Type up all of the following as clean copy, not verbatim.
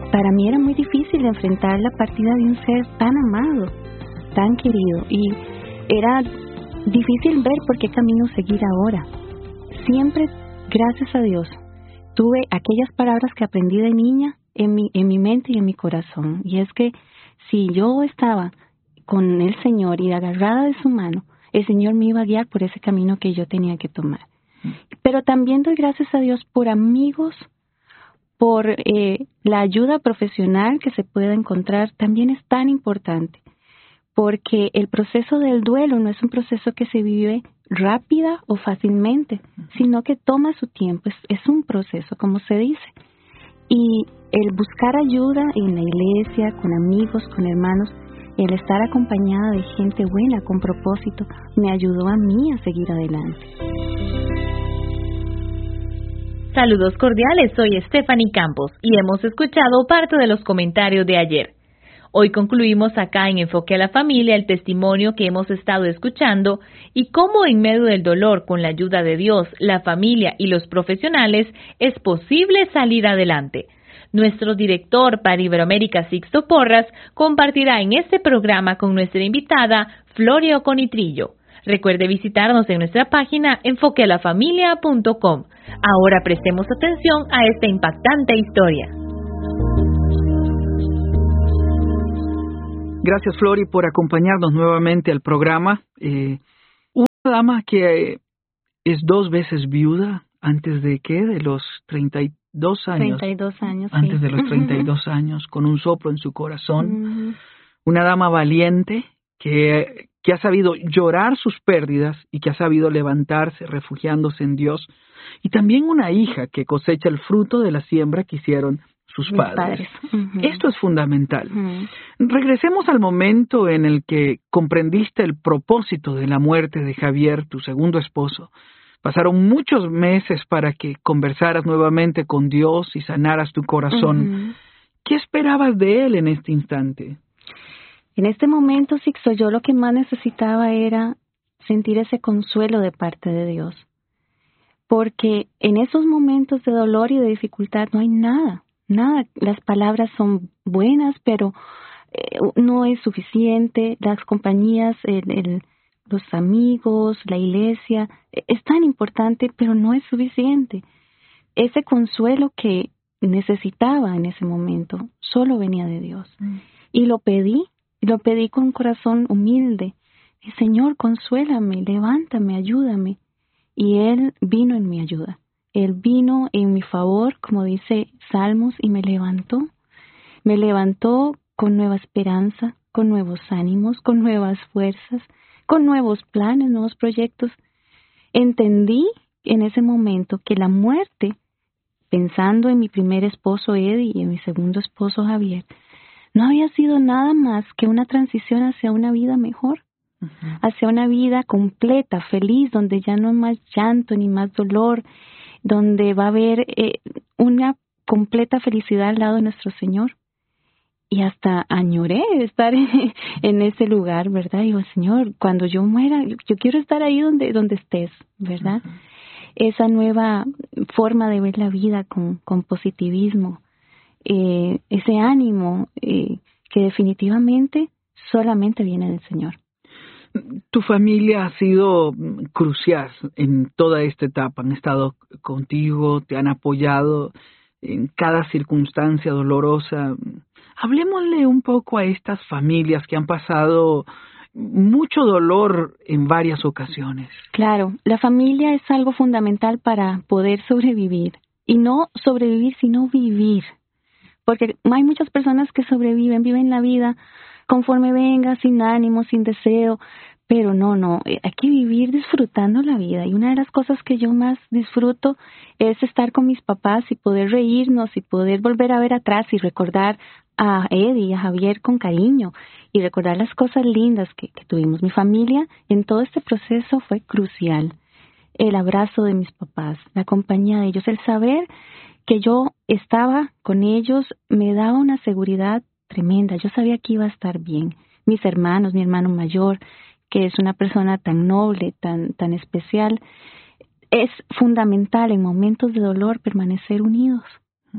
para mí era muy difícil enfrentar la partida de un ser tan amado, tan querido, y era difícil ver por qué camino seguir ahora. Siempre, gracias a Dios, tuve aquellas palabras que aprendí de niña en mi mente y en mi corazón, y es que si yo estaba con el Señor y agarrada de su mano, el Señor me iba a guiar por ese camino que yo tenía que tomar. Pero también doy gracias a Dios por amigos, por la ayuda profesional que se pueda encontrar, también es tan importante, porque el proceso del duelo no es un proceso que se vive rápida o fácilmente, sino que toma su tiempo, es un proceso, como se dice. Y el buscar ayuda en la iglesia, con amigos, con hermanos, el estar acompañada de gente buena, con propósito, me ayudó a mí a seguir adelante. Saludos cordiales, soy Stephanie Campos y hemos escuchado parte de los comentarios de ayer. Hoy concluimos acá en Enfoque a la Familia el testimonio que hemos estado escuchando y cómo en medio del dolor, con la ayuda de Dios, la familia y los profesionales, es posible salir adelante. Nuestro director para Iberoamérica, Sixto Porras, compartirá en este programa con nuestra invitada, Floria Oconitrillo. Recuerde visitarnos en nuestra página enfoquealafamilia.com. Ahora prestemos atención a esta impactante historia. Gracias, Flori, por acompañarnos nuevamente al programa. Una dama que es 2 veces viuda antes de los 32 años. 32 años, antes sí. de los 32 años, con un soplo en su corazón. Una dama valiente que ha sabido llorar sus pérdidas y que ha sabido levantarse refugiándose en Dios. Y también una hija que cosecha el fruto de la siembra que hicieron sus padres. Esto es fundamental. Regresemos al momento en el que comprendiste el propósito de la muerte de Javier, tu segundo esposo. Pasaron muchos meses para que conversaras nuevamente con Dios y sanaras tu corazón. ¿Qué esperabas de él en este instante? En este momento, Sixto, yo lo que más necesitaba era sentir ese consuelo de parte de Dios. Porque en esos momentos de dolor y de dificultad no hay nada. Las palabras son buenas, pero no es suficiente. Las compañías, los amigos, la iglesia, es tan importante, pero no es suficiente. Ese consuelo que necesitaba en ese momento solo venía de Dios. Y lo pedí con un corazón humilde. Y, Señor, consuélame, levántame, ayúdame. Y Él vino en mi ayuda. Él vino en mi favor, como dice Salmos, y me levantó. Me levantó con nueva esperanza, con nuevos ánimos, con nuevas fuerzas, con nuevos planes, nuevos proyectos. Entendí en ese momento que la muerte, pensando en mi primer esposo Eddie y en mi segundo esposo Javier, no había sido nada más que una transición hacia una vida mejor, hacia una vida completa, feliz, donde ya no hay más llanto ni más dolor, donde va a haber una completa felicidad al lado de nuestro Señor. Y hasta añoré estar en ese lugar, ¿verdad? Digo, Señor, cuando yo muera, yo quiero estar ahí donde estés, ¿verdad? Esa nueva forma de ver la vida con positivismo, ese ánimo que definitivamente solamente viene del Señor. Tu familia ha sido crucial en toda esta etapa. Han estado contigo, te han apoyado en cada circunstancia dolorosa. Hablemosle un poco a estas familias que han pasado mucho dolor en varias ocasiones. Claro, la familia es algo fundamental para poder sobrevivir. Y no sobrevivir, sino vivir. Porque hay muchas personas que viven la vida conforme venga, sin ánimo, sin deseo. Pero no, hay que vivir disfrutando la vida. Y una de las cosas que yo más disfruto es estar con mis papás y poder reírnos y poder volver a ver atrás y recordar a Eddie y a Javier con cariño y recordar las cosas lindas que tuvimos. Mi familia en todo este proceso fue crucial. El abrazo de mis papás, la compañía de ellos, el saber que yo estaba con ellos me daba una seguridad tremenda. Yo sabía que iba a estar bien. Mis hermanos, mi hermano mayor, que es una persona tan noble, tan especial, es fundamental en momentos de dolor permanecer unidos.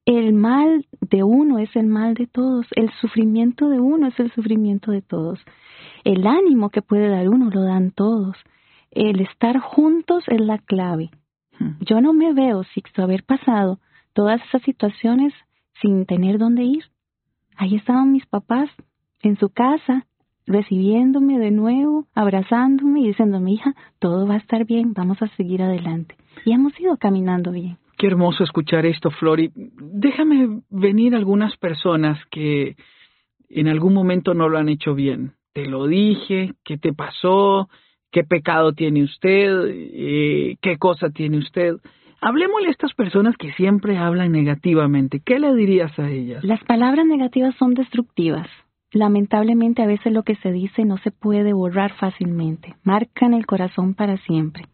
El mal de uno es el mal de todos, el sufrimiento de uno es el sufrimiento de todos. El ánimo que puede dar uno lo dan todos. El estar juntos es la clave. Yo no me veo, Sixto, haber pasado todas esas situaciones sin tener dónde ir. Ahí estaban mis papás en su casa, recibiéndome de nuevo, abrazándome y diciéndome, hija, todo va a estar bien, vamos a seguir adelante. Y hemos ido caminando bien. Qué hermoso escuchar esto, Flori. Déjame venir algunas personas que en algún momento no lo han hecho bien. Te lo dije, ¿qué te pasó? ¿Qué pecado tiene usted? ¿Qué cosa tiene usted? Hablemosle a estas personas que siempre hablan negativamente. ¿Qué le dirías a ellas? Las palabras negativas son destructivas. Lamentablemente a veces lo que se dice no se puede borrar fácilmente. Marcan el corazón para siempre.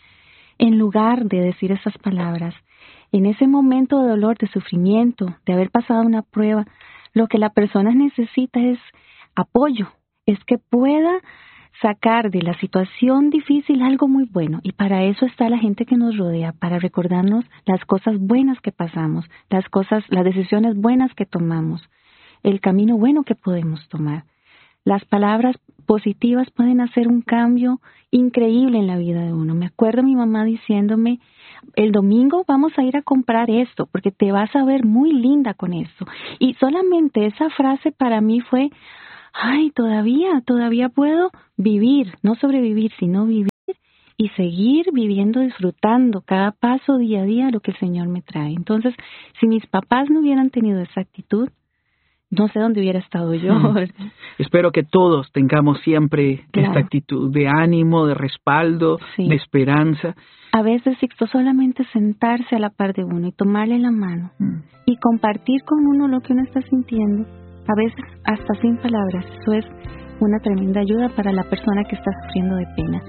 En lugar de decir esas palabras, en ese momento de dolor, de sufrimiento, de haber pasado una prueba, lo que la persona necesita es apoyo, es que pueda sacar de la situación difícil algo muy bueno. Y para eso está la gente que nos rodea, para recordarnos las cosas buenas que pasamos, las decisiones buenas que tomamos, el camino bueno que podemos tomar. Las palabras positivas pueden hacer un cambio increíble en la vida de uno. Me acuerdo mi mamá diciéndome, el domingo vamos a ir a comprar esto, porque te vas a ver muy linda con esto. Y solamente esa frase para mí fue, ay, todavía puedo vivir, no sobrevivir, sino vivir y seguir viviendo, disfrutando cada paso día a día lo que el Señor me trae. Entonces, si mis papás no hubieran tenido esa actitud, no sé dónde hubiera estado yo. Espero que todos tengamos siempre esta actitud de ánimo, de respaldo, de esperanza. A veces, Sixto, solamente sentarse a la par de uno y tomarle la mano y compartir con uno lo que uno está sintiendo, a veces hasta sin palabras. Eso es una tremenda ayuda para la persona que está sufriendo de pena.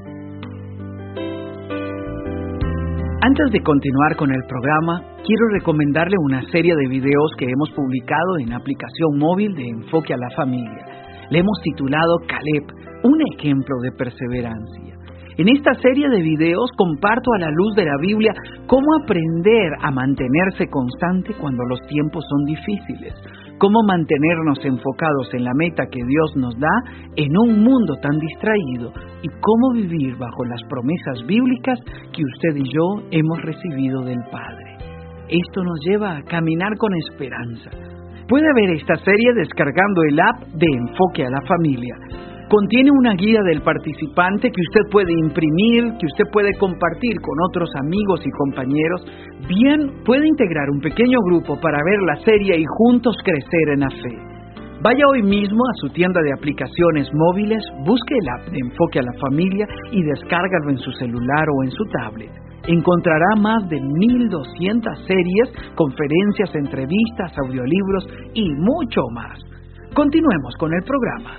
Antes de continuar con el programa, quiero recomendarle una serie de videos que hemos publicado en aplicación móvil de Enfoque a la Familia. Le hemos titulado Caleb, un ejemplo de perseverancia. En esta serie de videos comparto a la luz de la Biblia cómo aprender a mantenerse constante cuando los tiempos son difíciles, cómo mantenernos enfocados en la meta que Dios nos da en un mundo tan distraído y cómo vivir bajo las promesas bíblicas que usted y yo hemos recibido del Padre. Esto nos lleva a caminar con esperanza. Puede ver esta serie descargando el app de Enfoque a la Familia. Contiene una guía del participante que usted puede imprimir, que usted puede compartir con otros amigos y compañeros. Bien, puede integrar un pequeño grupo para ver la serie y juntos crecer en la fe. Vaya hoy mismo a su tienda de aplicaciones móviles, busque el app de Enfoque a la Familia y descárgalo en su celular o en su tablet. Encontrará más de 1,200 series, conferencias, entrevistas, audiolibros y mucho más. Continuemos con el programa.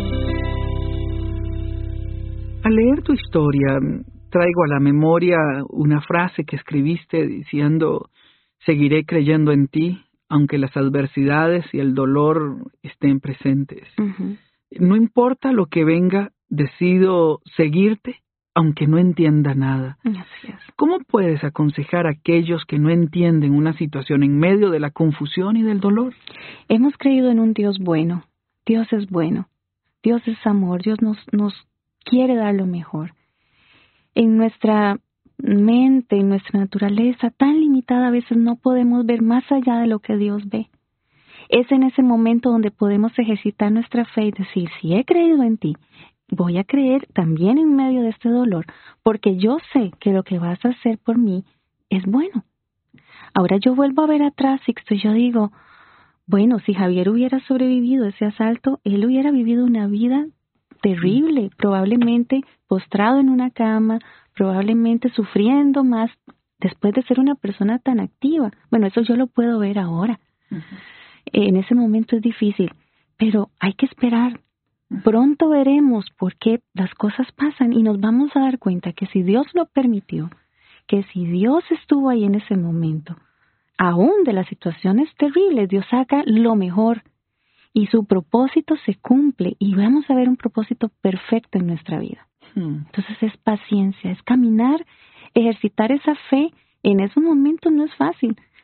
Al leer tu historia, traigo a la memoria una frase que escribiste diciendo, seguiré creyendo en ti, aunque las adversidades y el dolor estén presentes. No importa lo que venga, decido seguirte, aunque no entienda nada. Así es. ¿Cómo puedes aconsejar a aquellos que no entienden una situación en medio de la confusión y del dolor? Hemos creído en un Dios bueno. Dios es bueno. Dios es amor. Dios nos quiere dar lo mejor. En nuestra mente, en nuestra naturaleza tan limitada, a veces no podemos ver más allá de lo que Dios ve. Es en ese momento donde podemos ejercitar nuestra fe y decir, si he creído en ti, voy a creer también en medio de este dolor, porque yo sé que lo que vas a hacer por mí es bueno. Ahora yo vuelvo a ver atrás, Sixto, y yo digo, bueno, si Javier hubiera sobrevivido ese asalto, él hubiera vivido una vida terrible, probablemente postrado en una cama, probablemente sufriendo más después de ser una persona tan activa. Bueno, eso yo lo puedo ver ahora. En ese momento es difícil, pero hay que esperar. Pronto veremos por qué las cosas pasan y nos vamos a dar cuenta que si Dios lo permitió, que si Dios estuvo ahí en ese momento, aún de las situaciones terribles, Dios saca lo mejor. Y su propósito se cumple y vamos a ver un propósito perfecto en nuestra vida. Entonces es paciencia, es caminar, ejercitar esa fe. En esos momentos no es fácil,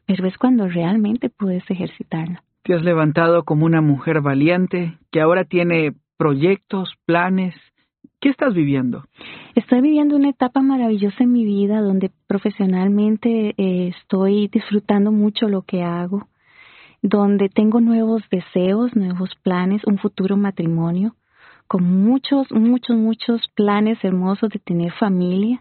pero es cuando realmente puedes ejercitarla. Te has levantado como una mujer valiente que ahora tiene proyectos, planes. ¿Qué estás viviendo? Estoy viviendo una etapa maravillosa en mi vida donde profesionalmente estoy disfrutando mucho lo que hago, donde tengo nuevos deseos, nuevos planes, un futuro matrimonio, con muchos planes hermosos de tener familia,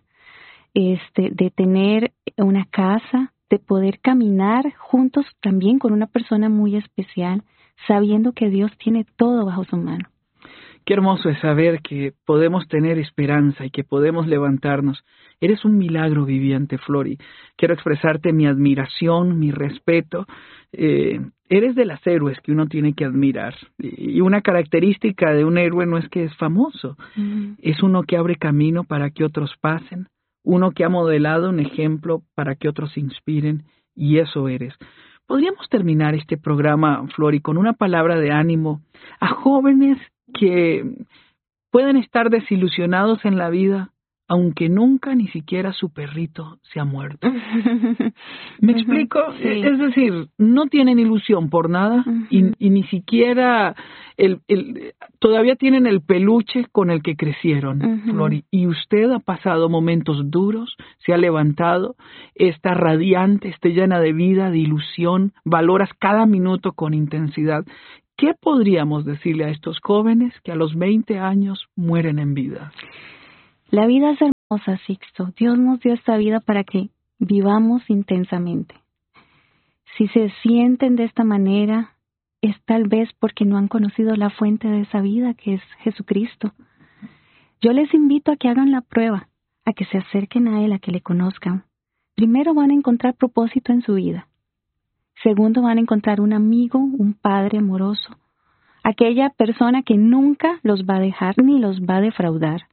de tener una casa, de poder caminar juntos también con una persona muy especial, sabiendo que Dios tiene todo bajo su mano. Qué hermoso es saber que podemos tener esperanza y que podemos levantarnos. Eres un milagro viviente, Flori. Quiero expresarte mi admiración, mi respeto. Eres de las héroes que uno tiene que admirar. Y una característica de un héroe no es que es famoso. Es uno que abre camino para que otros pasen. Uno que ha modelado un ejemplo para que otros se inspiren. Y eso eres. Podríamos terminar este programa, Flori, con una palabra de ánimo a jóvenes que pueden estar desilusionados en la vida, aunque nunca ni siquiera su perrito se ha muerto. ¿Me explico? Sí. Es decir, no tienen ilusión por nada y ni siquiera todavía tienen el peluche con el que crecieron, Flori. Y usted ha pasado momentos duros, se ha levantado, está radiante, está llena de vida, de ilusión, valoras cada minuto con intensidad. ¿Qué podríamos decirle a estos jóvenes que a los 20 años mueren en vida? La vida es hermosa, Sixto. Dios nos dio esta vida para que vivamos intensamente. Si se sienten de esta manera, es tal vez porque no han conocido la fuente de esa vida, que es Jesucristo. Yo les invito a que hagan la prueba, a que se acerquen a Él, a que le conozcan. Primero van a encontrar propósito en su vida. Segundo, van a encontrar un amigo, un padre amoroso, aquella persona que nunca los va a dejar ni los va a defraudar.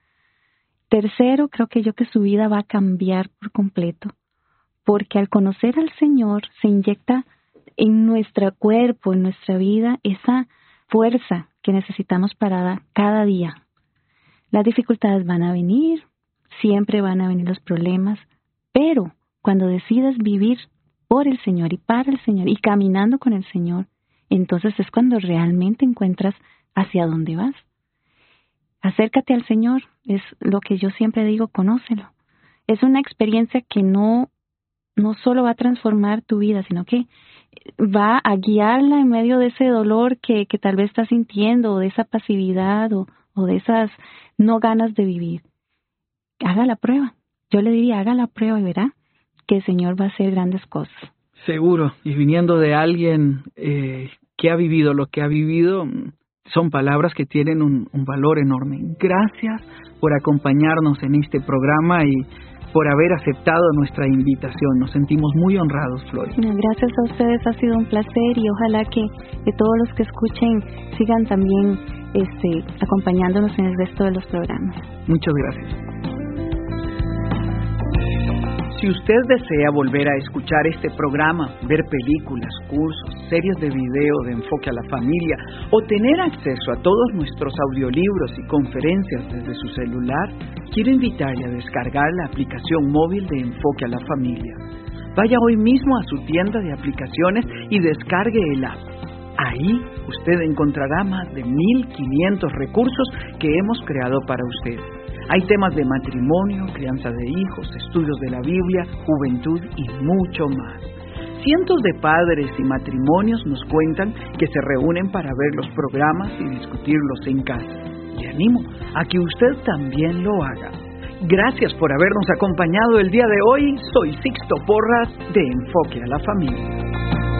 Tercero, creo que su vida va a cambiar por completo, porque al conocer al Señor se inyecta en nuestro cuerpo, en nuestra vida, esa fuerza que necesitamos para cada día. Las dificultades van a venir, siempre van a venir los problemas, pero cuando decides vivir por el Señor y para el Señor y caminando con el Señor, entonces es cuando realmente encuentras hacia dónde vas. Acércate al Señor, es lo que yo siempre digo, conócelo. Es una experiencia que no solo va a transformar tu vida, sino que va a guiarla en medio de ese dolor que tal vez estás sintiendo, o de esa pasividad, o de esas no ganas de vivir. Haga la prueba. Yo le diría, haga la prueba y verá que el Señor va a hacer grandes cosas. Seguro, y viniendo de alguien que ha vivido lo que ha vivido, son palabras que tienen un valor enorme. Gracias por acompañarnos en este programa y por haber aceptado nuestra invitación. Nos sentimos muy honrados, Flori. Gracias a ustedes, ha sido un placer y ojalá que todos los que escuchen sigan también acompañándonos en el resto de los programas. Muchas gracias. Si usted desea volver a escuchar este programa, ver películas, cursos, series de video de Enfoque a la Familia o tener acceso a todos nuestros audiolibros y conferencias desde su celular, quiero invitarle a descargar la aplicación móvil de Enfoque a la Familia. Vaya hoy mismo a su tienda de aplicaciones y descargue el app. Ahí usted encontrará más de 1,500 recursos que hemos creado para usted. Hay temas de matrimonio, crianza de hijos, estudios de la Biblia, juventud y mucho más. Cientos de padres y matrimonios nos cuentan que se reúnen para ver los programas y discutirlos en casa. Le animo a que usted también lo haga. Gracias por habernos acompañado el día de hoy. Soy Sixto Porras de Enfoque a la Familia.